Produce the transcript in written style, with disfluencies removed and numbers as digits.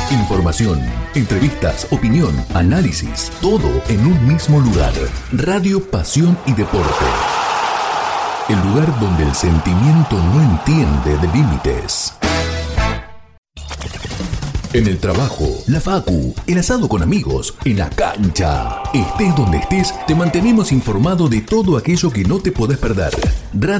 Información, entrevistas, opinión, análisis, todo en un mismo lugar. Radio Pasión y Deporte. El lugar donde el sentimiento no entiende de límites. En el trabajo, la facu, el asado con amigos, en la cancha. Estés donde estés, te mantenemos informado de todo aquello que no te podés perder.